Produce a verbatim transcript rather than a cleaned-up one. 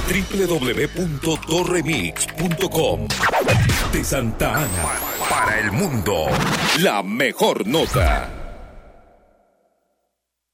doble u doble u doble u punto torremix punto com. De Santa Ana para el mundo, la mejor nota.